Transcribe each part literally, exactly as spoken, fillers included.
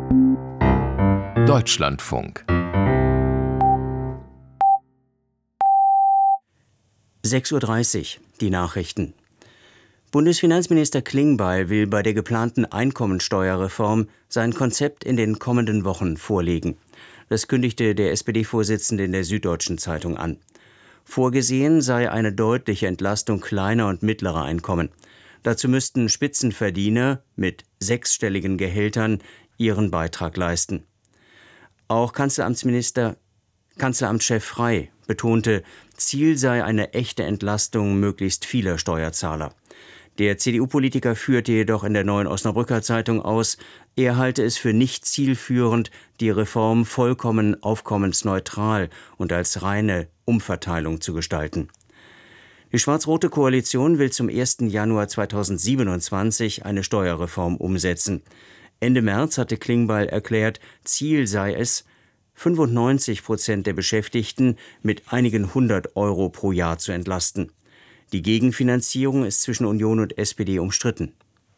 Deutschlandfunk. sechs Uhr dreißig, die Nachrichten. Bundesfinanzminister Klingbeil will bei der geplanten Einkommensteuerreform sein Konzept in den kommenden Wochen vorlegen. Das kündigte der S P D-Vorsitzende in der Süddeutschen Zeitung an. Vorgesehen sei eine deutliche Entlastung kleiner und mittlerer Einkommen. Dazu müssten Spitzenverdiener mit sechsstelligen Gehältern ihren Beitrag leisten. Auch Kanzleramtsminister, Kanzleramtschef Frey betonte, Ziel sei eine echte Entlastung möglichst vieler Steuerzahler. Der C D U-Politiker führte jedoch in der Neuen Osnabrücker Zeitung aus, er halte es für nicht zielführend, die Reform vollkommen aufkommensneutral und als reine Umverteilung zu gestalten. Die schwarz-rote Koalition will zum ersten Januar zweitausendsiebenundzwanzig eine Steuerreform umsetzen. Ende März hatte Klingbeil erklärt, Ziel sei es, fünfundneunzig Prozent der Beschäftigten mit einigen hundert Euro pro Jahr zu entlasten. Die Gegenfinanzierung ist zwischen Union und S P D umstritten.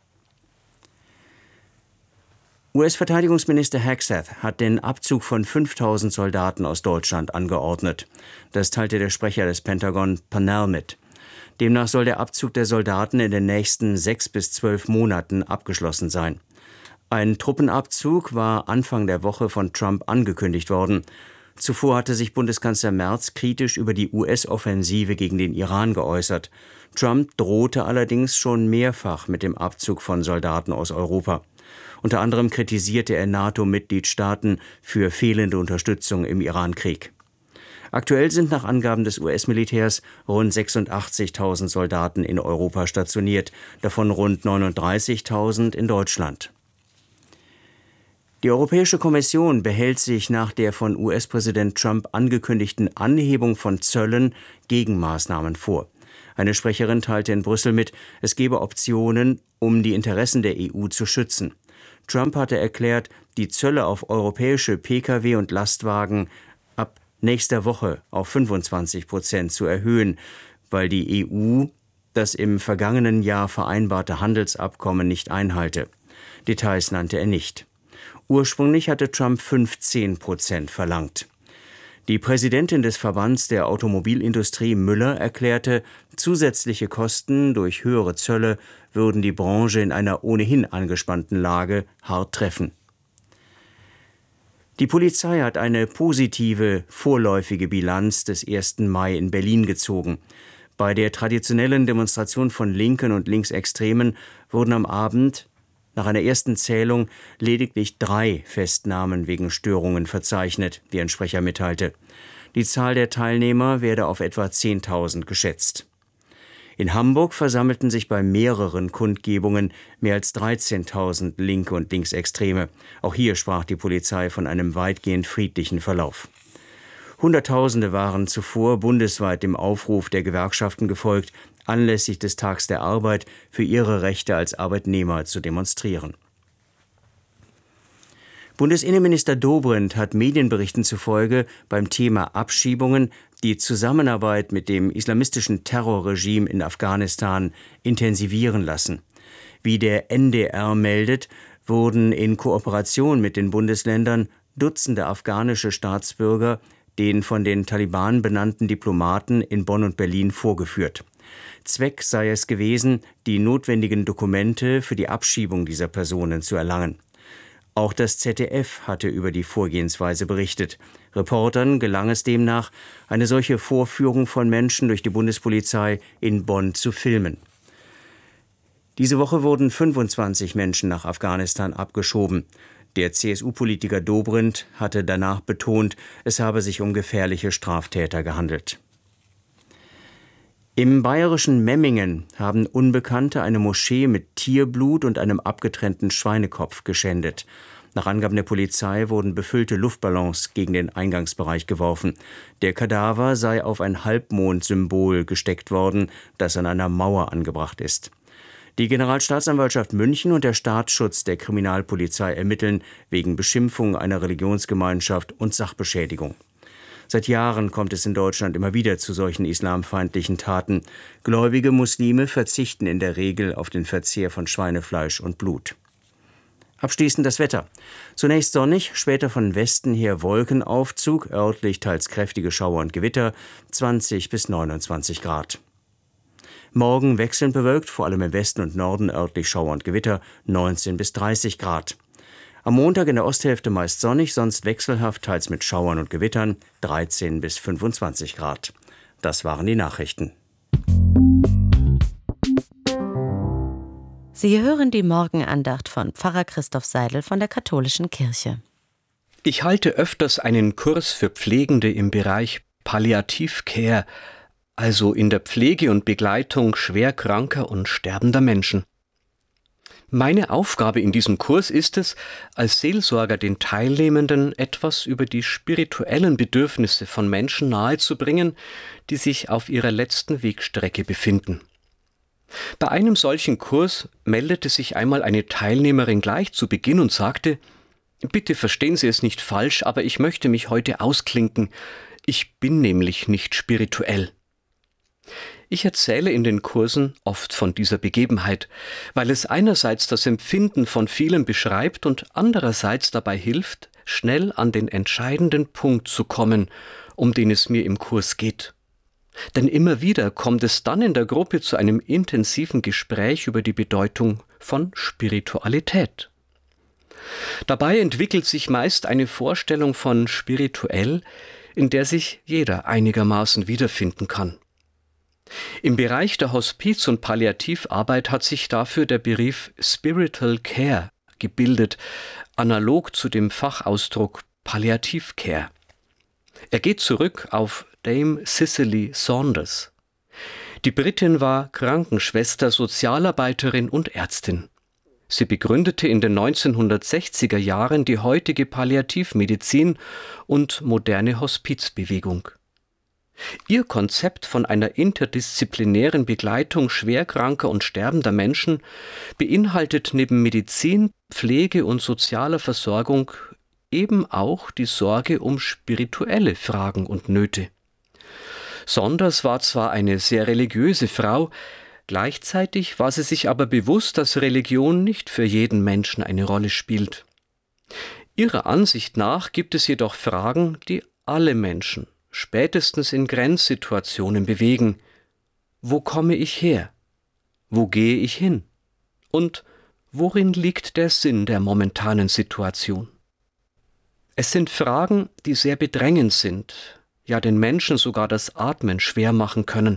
U S-Verteidigungsminister Hegseth hat den Abzug von fünftausend Soldaten aus Deutschland angeordnet. Das teilte der Sprecher des Pentagon Parnell mit. Demnach soll der Abzug der Soldaten in den nächsten sechs bis zwölf Monaten abgeschlossen sein. Ein Truppenabzug war Anfang der Woche von Trump angekündigt worden. Zuvor hatte sich Bundeskanzler Merz kritisch über die U S-Offensive gegen den Iran geäußert. Trump drohte allerdings schon mehrfach mit dem Abzug von Soldaten aus Europa. Unter anderem kritisierte er NATO-Mitgliedstaaten für fehlende Unterstützung im Iran-Krieg. Aktuell sind nach Angaben des U S-Militärs rund sechsundachtzigtausend Soldaten in Europa stationiert, davon rund neununddreißigtausend in Deutschland. Die Europäische Kommission behält sich nach der von U S-Präsident Trump angekündigten Anhebung von Zöllen Gegenmaßnahmen vor. Eine Sprecherin teilte in Brüssel mit, es gebe Optionen, um die Interessen der E U zu schützen. Trump hatte erklärt, die Zölle auf europäische Pkw und Lastwagen ab nächster Woche auf fünfundzwanzig Prozent zu erhöhen, weil die E U das im vergangenen Jahr vereinbarte Handelsabkommen nicht einhalte. Details nannte er nicht. Ursprünglich hatte Trump fünfzehn Prozent verlangt. Die Präsidentin des Verbands der Automobilindustrie Müller erklärte, zusätzliche Kosten durch höhere Zölle würden die Branche in einer ohnehin angespannten Lage hart treffen. Die Polizei hat eine positive, vorläufige Bilanz des ersten Mai in Berlin gezogen. Bei der traditionellen Demonstration von Linken und Linksextremen wurden am Abend nach einer ersten Zählung lediglich drei Festnahmen wegen Störungen verzeichnet, wie ein Sprecher mitteilte. Die Zahl der Teilnehmer werde auf etwa zehntausend geschätzt. In Hamburg versammelten sich bei mehreren Kundgebungen mehr als dreizehntausend Linke und Linksextreme. Auch hier sprach die Polizei von einem weitgehend friedlichen Verlauf. Hunderttausende waren zuvor bundesweit dem Aufruf der Gewerkschaften gefolgt, anlässlich des Tags der Arbeit für ihre Rechte als Arbeitnehmer zu demonstrieren. Bundesinnenminister Dobrindt hat Medienberichten zufolge beim Thema Abschiebungen die Zusammenarbeit mit dem islamistischen Terrorregime in Afghanistan intensivieren lassen. Wie der N D R meldet, wurden in Kooperation mit den Bundesländern Dutzende afghanische Staatsbürger den von den Taliban benannten Diplomaten in Bonn und Berlin vorgeführt. Zweck sei es gewesen, die notwendigen Dokumente für die Abschiebung dieser Personen zu erlangen. Auch das Z D F hatte über die Vorgehensweise berichtet. Reportern gelang es demnach, eine solche Vorführung von Menschen durch die Bundespolizei in Bonn zu filmen. Diese Woche wurden fünfundzwanzig Menschen nach Afghanistan abgeschoben. Der C S U-Politiker Dobrindt hatte danach betont, es habe sich um gefährliche Straftäter gehandelt. Im bayerischen Memmingen haben Unbekannte eine Moschee mit Tierblut und einem abgetrennten Schweinekopf geschändet. Nach Angaben der Polizei wurden befüllte Luftballons gegen den Eingangsbereich geworfen. Der Kadaver sei auf ein Halbmondsymbol gesteckt worden, das an einer Mauer angebracht ist. Die Generalstaatsanwaltschaft München und der Staatsschutz der Kriminalpolizei ermitteln wegen Beschimpfung einer Religionsgemeinschaft und Sachbeschädigung. Seit Jahren kommt es in Deutschland immer wieder zu solchen islamfeindlichen Taten. Gläubige Muslime verzichten in der Regel auf den Verzehr von Schweinefleisch und Blut. Abschließend das Wetter. Zunächst sonnig, später von Westen her Wolkenaufzug, örtlich teils kräftige Schauer und Gewitter, zwanzig bis neunundzwanzig Grad. Morgen wechselnd bewölkt, vor allem im Westen und Norden örtlich Schauer und Gewitter, neunzehn bis dreißig Grad. Am Montag in der Osthälfte meist sonnig, sonst wechselhaft, teils mit Schauern und Gewittern, dreizehn bis fünfundzwanzig Grad. Das waren die Nachrichten. Sie hören die Morgenandacht von Pfarrer Christoph Seidel von der Katholischen Kirche. Ich halte öfters einen Kurs für Pflegende im Bereich Palliative Care, also in der Pflege und Begleitung schwer kranker und sterbender Menschen. Meine Aufgabe in diesem Kurs ist es, als Seelsorger den Teilnehmenden etwas über die spirituellen Bedürfnisse von Menschen nahezubringen, die sich auf ihrer letzten Wegstrecke befinden. Bei einem solchen Kurs meldete sich einmal eine Teilnehmerin gleich zu Beginn und sagte: Bitte verstehen Sie es nicht falsch, aber ich möchte mich heute ausklinken. Ich bin nämlich nicht spirituell. Ich erzähle in den Kursen oft von dieser Begebenheit, weil es einerseits das Empfinden von vielen beschreibt und andererseits dabei hilft, schnell an den entscheidenden Punkt zu kommen, um den es mir im Kurs geht. Denn immer wieder kommt es dann in der Gruppe zu einem intensiven Gespräch über die Bedeutung von Spiritualität. Dabei entwickelt sich meist eine Vorstellung von spirituell, in der sich jeder einigermaßen wiederfinden kann. Im Bereich der Hospiz- und Palliativarbeit hat sich dafür der Begriff Spiritual Care gebildet, analog zu dem Fachausdruck Palliative Care. Er geht zurück auf Dame Cicely Saunders. Die Britin war Krankenschwester, Sozialarbeiterin und Ärztin. Sie begründete in den neunzehnhundertsechziger Jahren die heutige Palliativmedizin und moderne Hospizbewegung. Ihr Konzept von einer interdisziplinären Begleitung schwerkranker und sterbender Menschen beinhaltet neben Medizin, Pflege und sozialer Versorgung eben auch die Sorge um spirituelle Fragen und Nöte. Saunders war zwar eine sehr religiöse Frau, gleichzeitig war sie sich aber bewusst, dass Religion nicht für jeden Menschen eine Rolle spielt. Ihrer Ansicht nach gibt es jedoch Fragen, die alle Menschen spätestens in Grenzsituationen bewegen. Wo komme ich her? Wo gehe ich hin? Und worin liegt der Sinn der momentanen Situation? Es sind Fragen, die sehr bedrängend sind, ja den Menschen sogar das Atmen schwer machen können.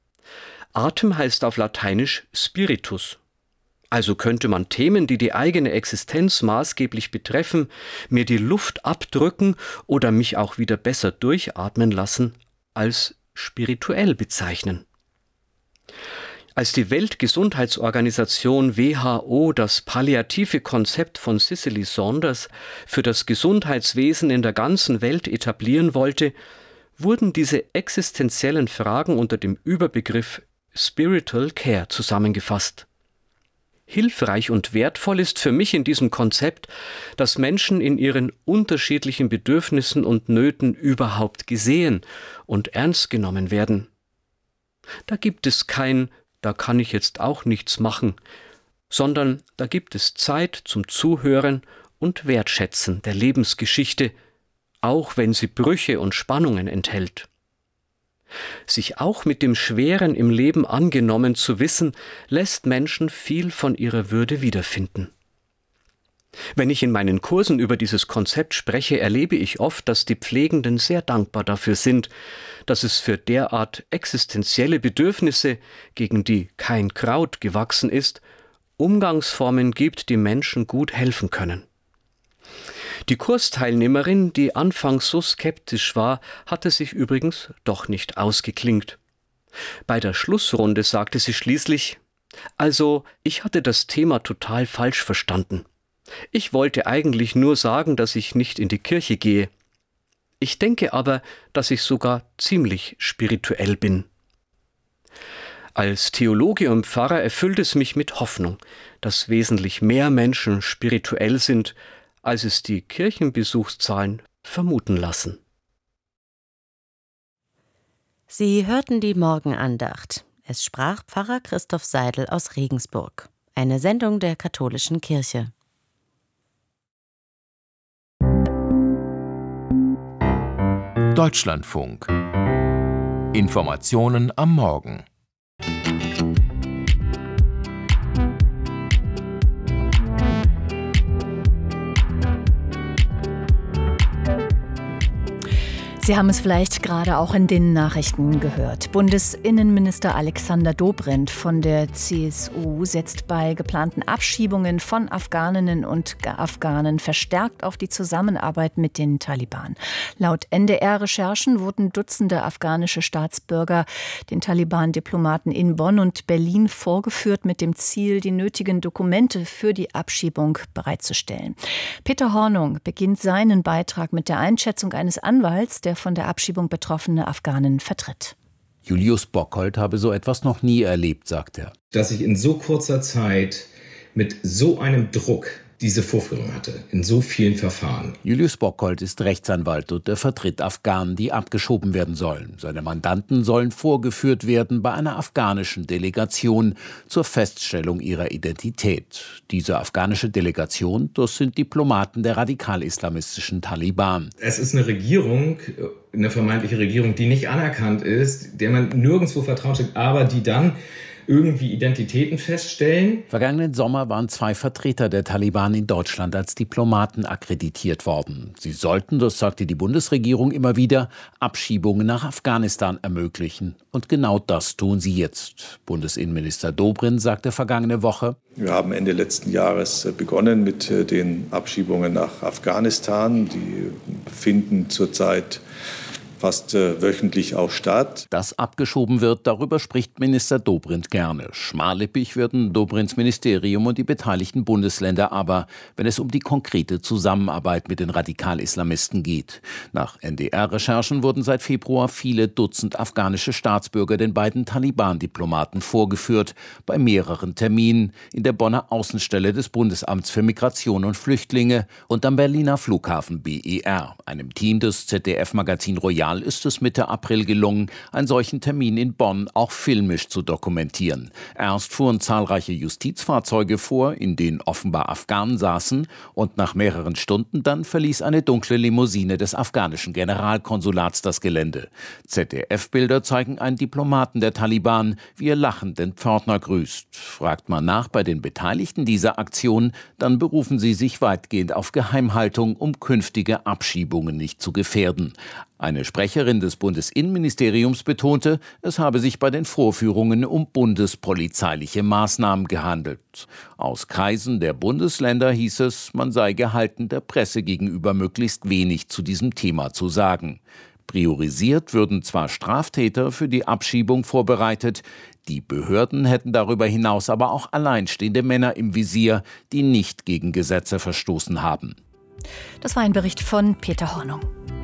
Atem heißt auf Lateinisch Spiritus. Also könnte man Themen, die die eigene Existenz maßgeblich betreffen, mir die Luft abdrücken oder mich auch wieder besser durchatmen lassen, als spirituell bezeichnen. Als die Weltgesundheitsorganisation W H O das palliative Konzept von Cicely Saunders für das Gesundheitswesen in der ganzen Welt etablieren wollte, wurden diese existenziellen Fragen unter dem Überbegriff Spiritual Care zusammengefasst. Hilfreich und wertvoll ist für mich in diesem Konzept, dass Menschen in ihren unterschiedlichen Bedürfnissen und Nöten überhaupt gesehen und ernst genommen werden. Da gibt es kein „Da kann ich jetzt auch nichts machen“, sondern da gibt es Zeit zum Zuhören und Wertschätzen der Lebensgeschichte, auch wenn sie Brüche und Spannungen enthält. Sich auch mit dem Schweren im Leben angenommen zu wissen, lässt Menschen viel von ihrer Würde wiederfinden. Wenn ich in meinen Kursen über dieses Konzept spreche, erlebe ich oft, dass die Pflegenden sehr dankbar dafür sind, dass es für derart existenzielle Bedürfnisse, gegen die kein Kraut gewachsen ist, Umgangsformen gibt, die Menschen gut helfen können. Die Kursteilnehmerin, die anfangs so skeptisch war, hatte sich übrigens doch nicht ausgeklinkt. Bei der Schlussrunde sagte sie schließlich: „Also, ich hatte das Thema total falsch verstanden. Ich wollte eigentlich nur sagen, dass ich nicht in die Kirche gehe. Ich denke aber, dass ich sogar ziemlich spirituell bin.“ Als Theologe und Pfarrer erfüllt es mich mit Hoffnung, dass wesentlich mehr Menschen spirituell sind, als es die Kirchenbesuchszahlen vermuten lassen. Sie hörten die Morgenandacht. Es sprach Pfarrer Christoph Seidel aus Regensburg. Eine Sendung der Katholischen Kirche. Deutschlandfunk. Informationen am Morgen. Sie haben es vielleicht gerade auch in den Nachrichten gehört. Bundesinnenminister Alexander Dobrindt von der C S U setzt bei geplanten Abschiebungen von Afghaninnen und Afghanen verstärkt auf die Zusammenarbeit mit den Taliban. Laut N D R-Recherchen wurden Dutzende afghanische Staatsbürger den Taliban-Diplomaten in Bonn und Berlin vorgeführt, mit dem Ziel, die nötigen Dokumente für die Abschiebung bereitzustellen. Peter Hornung beginnt seinen Beitrag mit der Einschätzung eines Anwalts, der von der Abschiebung betroffene Afghanen vertritt. Julius Bockhold habe so etwas noch nie erlebt, sagt er. Dass ich in so kurzer Zeit mit so einem Druck diese Vorführung hatte, in so vielen Verfahren. Julius Bockhold ist Rechtsanwalt und er vertritt Afghanen, die abgeschoben werden sollen. Seine Mandanten sollen vorgeführt werden bei einer afghanischen Delegation zur Feststellung ihrer Identität. Diese afghanische Delegation, das sind Diplomaten der radikal-islamistischen Taliban. Es ist eine Regierung, eine vermeintliche Regierung, die nicht anerkannt ist, der man nirgendwo Vertrauen schenkt, aber die dann irgendwie Identitäten feststellen. Vergangenen Sommer waren zwei Vertreter der Taliban in Deutschland als Diplomaten akkreditiert worden. Sie sollten, das sagte die Bundesregierung immer wieder, Abschiebungen nach Afghanistan ermöglichen. Und genau das tun sie jetzt. Bundesinnenminister Dobrindt sagte vergangene Woche: Wir haben Ende letzten Jahres begonnen mit den Abschiebungen nach Afghanistan. Die finden zurzeit fast äh, wöchentlich auch statt. Dass abgeschoben wird, darüber spricht Minister Dobrindt gerne. Schmallippig werden Dobrindts Ministerium und die beteiligten Bundesländer aber, wenn es um die konkrete Zusammenarbeit mit den Radikal-Islamisten geht. Nach N D R-Recherchen wurden seit Februar viele Dutzend afghanische Staatsbürger den beiden Taliban-Diplomaten vorgeführt, bei mehreren Terminen in der Bonner Außenstelle des Bundesamts für Migration und Flüchtlinge und am Berliner Flughafen B E R. Einem Team des Z D F-Magazin Royal ist es Mitte April gelungen, einen solchen Termin in Bonn auch filmisch zu dokumentieren. Erst fuhren zahlreiche Justizfahrzeuge vor, in denen offenbar Afghanen saßen, und nach mehreren Stunden dann verließ eine dunkle Limousine des afghanischen Generalkonsulats das Gelände. Z D F-Bilder zeigen einen Diplomaten der Taliban, wie er lachend den Pförtner grüßt. Fragt man nach bei den Beteiligten dieser Aktion, dann berufen sie sich weitgehend auf Geheimhaltung, um künftige Abschiebungen nicht zu gefährden. Eine Sprecherin des Bundesinnenministeriums betonte, es habe sich bei den Vorführungen um bundespolizeiliche Maßnahmen gehandelt. Aus Kreisen der Bundesländer hieß es, man sei gehalten, der Presse gegenüber möglichst wenig zu diesem Thema zu sagen. Priorisiert würden zwar Straftäter für die Abschiebung vorbereitet, die Behörden hätten darüber hinaus aber auch alleinstehende Männer im Visier, die nicht gegen Gesetze verstoßen haben. Das war ein Bericht von Peter Hornung.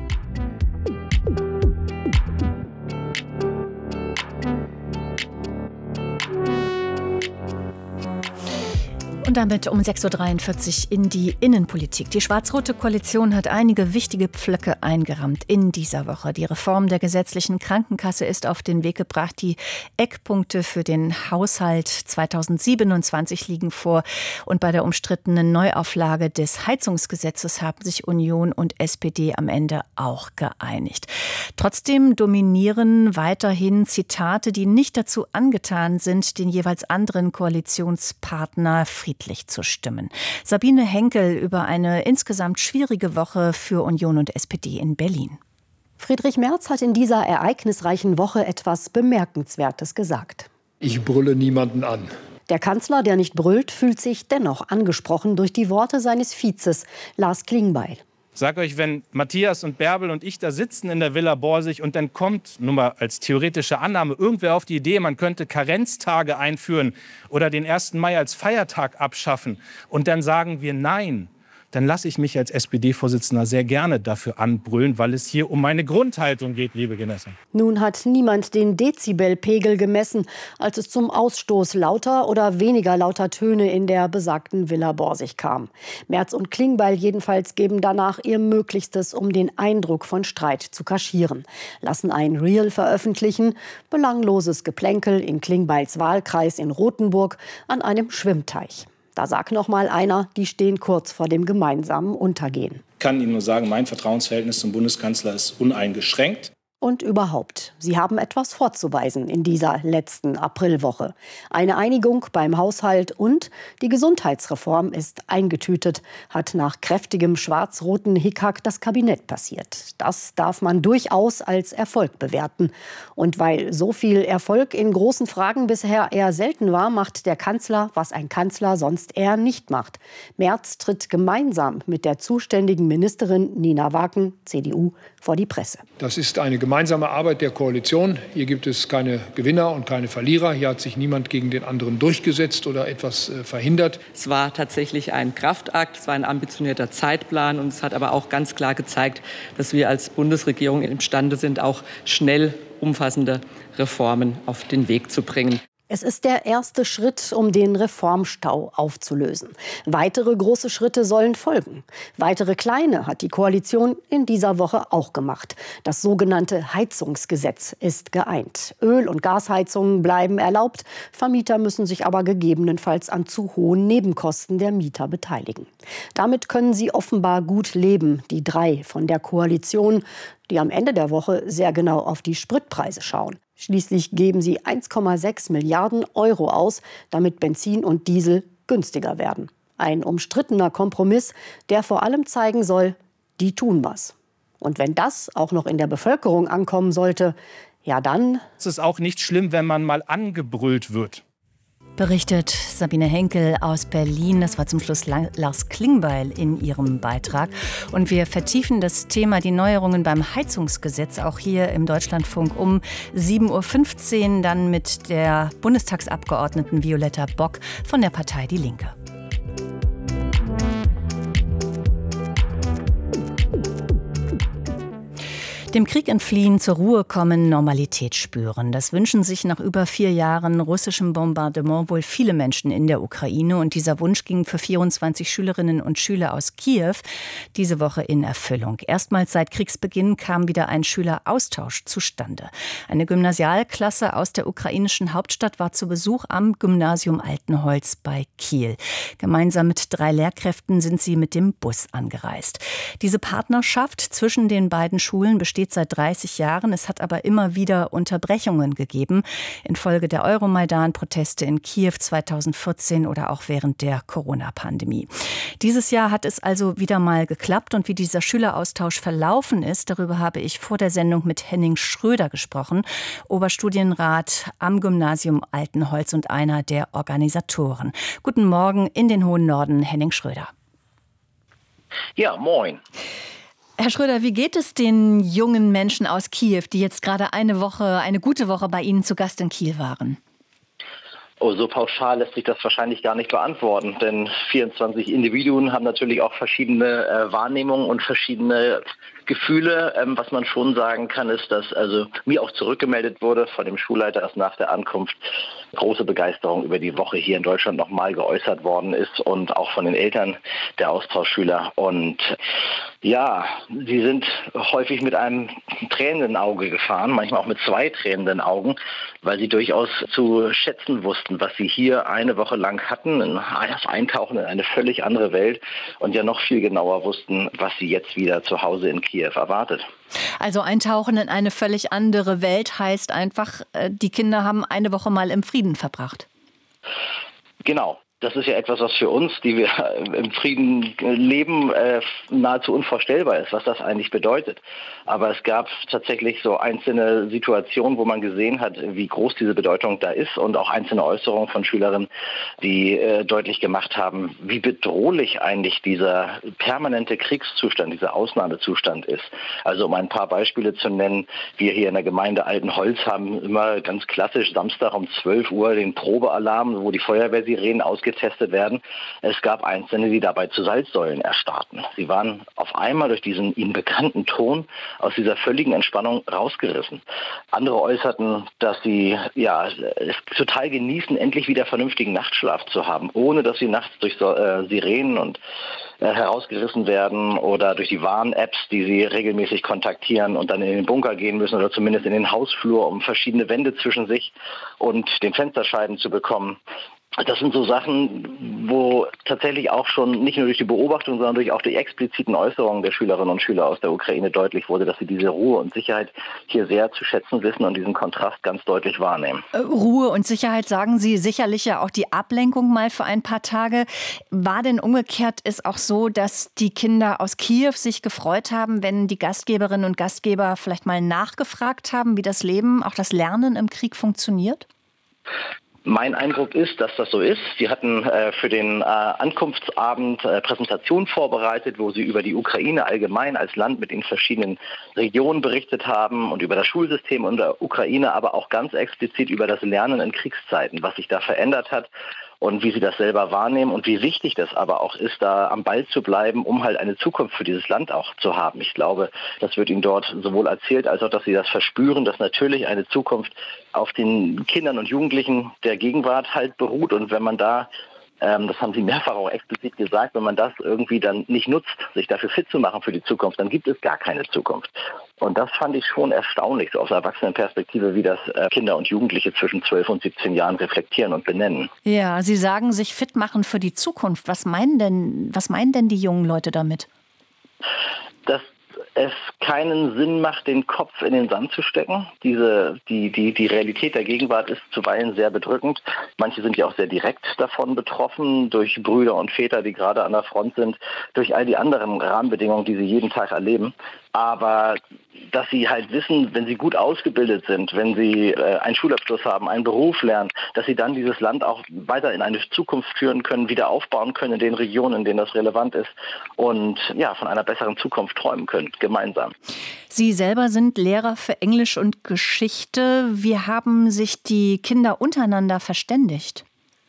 Und damit um sechs Uhr dreiundvierzig in die Innenpolitik. Die schwarz-rote Koalition hat einige wichtige Pflöcke eingerammt in dieser Woche. Die Reform der gesetzlichen Krankenkasse ist auf den Weg gebracht. Die Eckpunkte für den Haushalt zweitausendsiebenundzwanzig liegen vor. Und bei der umstrittenen Neuauflage des Heizungsgesetzes haben sich Union und S P D am Ende auch geeinigt. Trotzdem dominieren weiterhin Zitate, die nicht dazu angetan sind, den jeweils anderen Koalitionspartner friedlich zu stimmen. Sabine Henkel über eine insgesamt schwierige Woche für Union und S P D in Berlin. Friedrich Merz hat in dieser ereignisreichen Woche etwas Bemerkenswertes gesagt. Ich brülle niemanden an. Der Kanzler, der nicht brüllt, fühlt sich dennoch angesprochen durch die Worte seines Vizes, Lars Klingbeil. Sag euch, wenn Matthias und Bärbel und ich da sitzen in der Villa Borsig und dann kommt, nur mal als theoretische Annahme, irgendwer auf die Idee, man könnte Karenztage einführen oder den ersten Mai als Feiertag abschaffen und dann sagen wir nein, dann lasse ich mich als S P D-Vorsitzender sehr gerne dafür anbrüllen, weil es hier um meine Grundhaltung geht, liebe Genossen. Nun hat niemand den Dezibelpegel gemessen, als es zum Ausstoß lauter oder weniger lauter Töne in der besagten Villa Borsig kam. Merz und Klingbeil jedenfalls geben danach ihr Möglichstes, um den Eindruck von Streit zu kaschieren. Lassen ein Reel veröffentlichen, belangloses Geplänkel in Klingbeils Wahlkreis in Rothenburg an einem Schwimmteich. Da sagt noch mal einer, die stehen kurz vor dem gemeinsamen Untergehen. Ich kann Ihnen nur sagen, mein Vertrauensverhältnis zum Bundeskanzler ist uneingeschränkt. Und überhaupt, sie haben etwas vorzuweisen in dieser letzten Aprilwoche. Eine Einigung beim Haushalt und die Gesundheitsreform ist eingetütet, hat nach kräftigem schwarz-roten Hickhack das Kabinett passiert. Das darf man durchaus als Erfolg bewerten. Und weil so viel Erfolg in großen Fragen bisher eher selten war, macht der Kanzler, was ein Kanzler sonst eher nicht macht. Merz tritt gemeinsam mit der zuständigen Ministerin Nina Waken, C D U, vor die Presse. Das ist eine gemeinsame Arbeit der Koalition. Hier gibt es keine Gewinner und keine Verlierer. Hier hat sich niemand gegen den anderen durchgesetzt oder etwas äh, verhindert. Es war tatsächlich ein Kraftakt, es war ein ambitionierter Zeitplan und es hat aber auch ganz klar gezeigt, dass wir als Bundesregierung imstande sind, auch schnell umfassende Reformen auf den Weg zu bringen. Es ist der erste Schritt, um den Reformstau aufzulösen. Weitere große Schritte sollen folgen. Weitere kleine hat die Koalition in dieser Woche auch gemacht. Das sogenannte Heizungsgesetz ist geeint. Öl- und Gasheizungen bleiben erlaubt. Vermieter müssen sich aber gegebenenfalls an zu hohen Nebenkosten der Mieter beteiligen. Damit können sie offenbar gut leben, die drei von der Koalition, die am Ende der Woche sehr genau auf die Spritpreise schauen. Schließlich geben sie eins Komma sechs Milliarden Euro aus, damit Benzin und Diesel günstiger werden. Ein umstrittener Kompromiss, der vor allem zeigen soll, die tun was. Und wenn das auch noch in der Bevölkerung ankommen sollte, ja dann... Es ist auch nicht schlimm, wenn man mal angebrüllt wird. Berichtet Sabine Henkel aus Berlin. Das war zum Schluss Lars Klingbeil in ihrem Beitrag. Und wir vertiefen das Thema die Neuerungen beim Heizungsgesetz auch hier im Deutschlandfunk um sieben Uhr fünfzehn, dann mit der Bundestagsabgeordneten Violetta Bock von der Partei Die Linke. Dem Krieg entfliehen, zur Ruhe kommen, Normalität spüren. Das wünschen sich nach über vier Jahren russischem Bombardement wohl viele Menschen in der Ukraine. Und dieser Wunsch ging für vierundzwanzig Schülerinnen und Schüler aus Kiew diese Woche in Erfüllung. Erstmals seit Kriegsbeginn kam wieder ein Schüleraustausch zustande. Eine Gymnasialklasse aus der ukrainischen Hauptstadt war zu Besuch am Gymnasium Altenholz bei Kiel. Gemeinsam mit drei Lehrkräften sind sie mit dem Bus angereist. Diese Partnerschaft zwischen den beiden Schulen besteht seit dreißig Jahren. Es hat aber immer wieder Unterbrechungen gegeben, infolge der Euromaidan-Proteste in Kiew zweitausendvierzehn oder auch während der Corona-Pandemie. Dieses Jahr hat es also wieder mal geklappt und wie dieser Schüleraustausch verlaufen ist, darüber habe ich vor der Sendung mit Henning Schröder gesprochen, Oberstudienrat am Gymnasium Altenholz und einer der Organisatoren. Guten Morgen in den hohen Norden, Henning Schröder. Ja, moin. Herr Schröder, wie geht es den jungen Menschen aus Kiew, die jetzt gerade eine Woche, eine gute Woche bei Ihnen zu Gast in Kiel waren? Oh, so pauschal lässt sich das wahrscheinlich gar nicht beantworten, denn vierundzwanzig Individuen haben natürlich auch verschiedene äh, Wahrnehmungen und verschiedene Gefühle. Ähm, was man schon sagen kann, ist, dass also mir auch zurückgemeldet wurde von dem Schulleiter erst nach der Ankunft, große Begeisterung über die Woche hier in Deutschland nochmal geäußert worden ist und auch von den Eltern der Austauschschüler. Und ja, sie sind häufig mit einem tränenden Auge gefahren, manchmal auch mit zwei tränenden Augen, weil sie durchaus zu schätzen wussten, was sie hier eine Woche lang hatten, das Eintauchen in eine völlig andere Welt und ja noch viel genauer wussten, was sie jetzt wieder zu Hause in Kiew erwartet. Also Eintauchen in eine völlig andere Welt heißt einfach, die Kinder haben eine Woche mal im Frieden verbracht. Genau. Das ist ja etwas, was für uns, die wir im Frieden leben, äh, nahezu unvorstellbar ist, was das eigentlich bedeutet. Aber es gab tatsächlich so einzelne Situationen, wo man gesehen hat, wie groß diese Bedeutung da ist und auch einzelne Äußerungen von Schülerinnen, die äh, deutlich gemacht haben, wie bedrohlich eigentlich dieser permanente Kriegszustand, dieser Ausnahmezustand ist. Also um ein paar Beispiele zu nennen, wir hier in der Gemeinde Altenholz haben immer ganz klassisch Samstag um zwölf Uhr den Probealarm, wo die Feuerwehrsirenen ausgehen getestet werden. Es gab Einzelne, die dabei zu Salzsäulen erstarrten. Sie waren auf einmal durch diesen ihnen bekannten Ton aus dieser völligen Entspannung rausgerissen. Andere äußerten, dass sie ja es total genießen, endlich wieder vernünftigen Nachtschlaf zu haben, ohne dass sie nachts durch so, äh, Sirenen und äh, herausgerissen werden oder durch die Warn-Apps, die sie regelmäßig kontaktieren und dann in den Bunker gehen müssen oder zumindest in den Hausflur, um verschiedene Wände zwischen sich und den Fensterscheiben zu bekommen. Das sind so Sachen, wo tatsächlich auch schon nicht nur durch die Beobachtung, sondern durch auch die expliziten Äußerungen der Schülerinnen und Schüler aus der Ukraine deutlich wurde, dass sie diese Ruhe und Sicherheit hier sehr zu schätzen wissen und diesen Kontrast ganz deutlich wahrnehmen. Ruhe und Sicherheit, sagen Sie, sicherlich ja auch die Ablenkung mal für ein paar Tage. War denn umgekehrt es auch so, dass die Kinder aus Kiew sich gefreut haben, wenn die Gastgeberinnen und Gastgeber vielleicht mal nachgefragt haben, wie das Leben, auch das Lernen im Krieg funktioniert? Mein Eindruck ist, dass das so ist. Sie hatten äh, für den äh, Ankunftsabend äh, Präsentationen vorbereitet, wo sie über die Ukraine allgemein als Land mit den verschiedenen Regionen berichtet haben und über das Schulsystem in der Ukraine, aber auch ganz explizit über das Lernen in Kriegszeiten, was sich da verändert hat und wie sie das selber wahrnehmen und wie wichtig das aber auch ist, da am Ball zu bleiben, um halt eine Zukunft für dieses Land auch zu haben. Ich glaube, das wird ihnen dort sowohl erzählt, als auch, dass sie das verspüren, dass natürlich eine Zukunft auf den Kindern und Jugendlichen der Gegenwart halt beruht. Und wenn man da, ähm, das haben sie mehrfach auch explizit gesagt, wenn man das irgendwie dann nicht nutzt, sich dafür fit zu machen für die Zukunft, dann gibt es gar keine Zukunft. Und das fand ich schon erstaunlich, so aus Erwachsenenperspektive, wie das äh, Kinder und Jugendliche zwischen zwölf und siebzehn Jahren reflektieren und benennen. Ja, Sie sagen, sich fit machen für die Zukunft. Was meinen denn, was meinen denn die jungen Leute damit? Dass es keinen Sinn macht, den Kopf in den Sand zu stecken. Diese, die, die, die Realität der Gegenwart ist zuweilen sehr bedrückend. Manche sind ja auch sehr direkt davon betroffen, durch Brüder und Väter, die gerade an der Front sind, durch all die anderen Rahmenbedingungen, die sie jeden Tag erleben. Aber dass sie halt wissen, wenn sie gut ausgebildet sind, wenn sie äh, einen Schulabschluss haben, einen Beruf lernen, dass sie dann dieses Land auch weiter in eine Zukunft führen können, wieder aufbauen können in den Regionen, in denen das relevant ist und ja, von einer besseren Zukunft träumen können, gemeinsam. Sie selber sind Lehrer für Englisch und Geschichte. Wie haben sich die Kinder untereinander verständigt?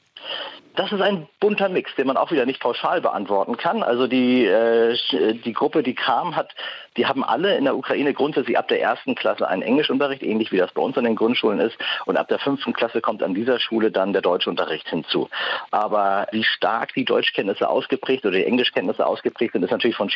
Das ist ein bunter Mix, den man auch wieder nicht pauschal beantworten kann. Also die, äh, die Gruppe, die kam, hat, die haben alle in der Ukraine grundsätzlich ab der ersten Klasse einen Englischunterricht, ähnlich wie das bei uns an den Grundschulen ist. Und ab der fünften Klasse kommt an dieser Schule dann der Deutschunterricht hinzu. Aber wie stark die Deutschkenntnisse ausgeprägt oder die Englischkenntnisse ausgeprägt sind, ist natürlich von